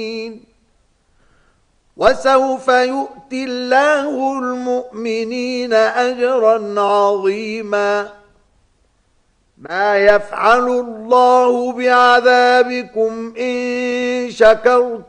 وسوف يؤتي الله المؤمنين أجرا عظيما ما يفعل الله بعذابكم إن شكرتم